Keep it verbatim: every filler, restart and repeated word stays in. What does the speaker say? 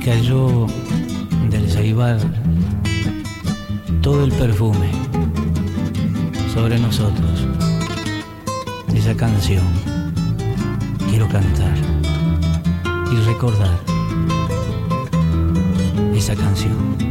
cayó del ceibal todo el perfume sobre nosotros. Esa canción quiero cantar y recordar esa canción.